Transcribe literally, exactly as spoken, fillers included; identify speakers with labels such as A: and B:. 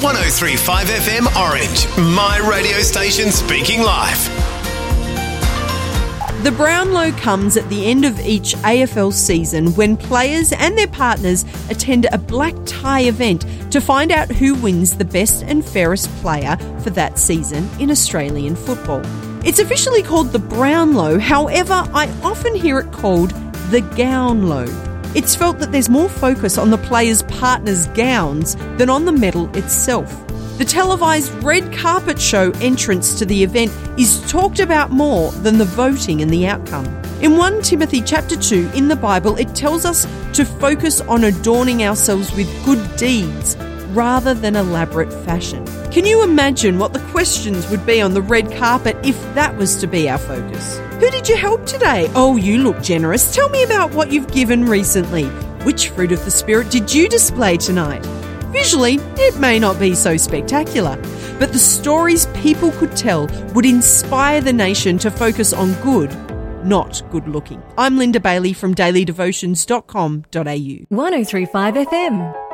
A: one oh three point five F M Orange, my radio station speaking live.
B: The Brownlow comes at the end of each A F L season when players and their partners attend a black tie event to find out who wins the best and fairest player for that season in Australian football. It's officially called the Brownlow, however, I often hear it called the Gownlow. It's felt that there's more focus on the players' partners' gowns than on the medal itself. The televised red carpet show entrance to the event is talked about more than the voting and the outcome. In First Timothy chapter two in the Bible, it tells us to focus on adorning ourselves with good deeds rather than elaborate fashion. Can you imagine what the questions would be on the red carpet if that was to be our focus? Who did you help today? Oh, you look generous. Tell me about what you've given recently. Which fruit of the Spirit did you display tonight? Visually, it may not be so spectacular, but the stories people could tell would inspire the nation to focus on good, not good looking. I'm Linda Bailey from daily devotions dot com dot a u.
C: one oh three point five F M.